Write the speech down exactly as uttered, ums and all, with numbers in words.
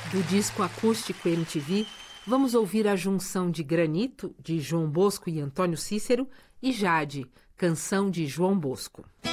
Do disco acústico M T V, vamos ouvir a junção de Granito, de João Bosco e Antônio Cícero, e Jade, canção de João Bosco.